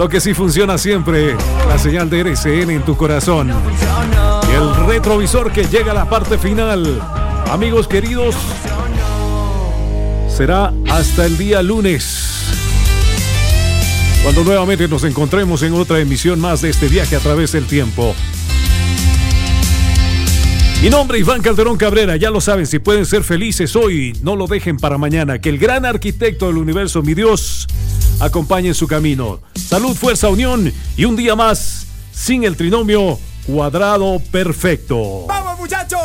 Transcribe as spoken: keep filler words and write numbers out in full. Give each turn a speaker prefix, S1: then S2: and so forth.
S1: Lo que sí funciona siempre, la señal de R C N en tu corazón. Y el retrovisor que llega a la parte final. Amigos queridos, será hasta el día lunes, cuando nuevamente nos encontremos en otra emisión más de este viaje a través del tiempo. Mi nombre es Iván Calderón Cabrera, ya lo saben, si pueden ser felices hoy, no lo dejen para mañana. Que el gran arquitecto del universo, mi Dios, acompañe en su camino. Salud, fuerza, unión y un día más sin el trinomio cuadrado perfecto.
S2: ¡Vamos, muchachos!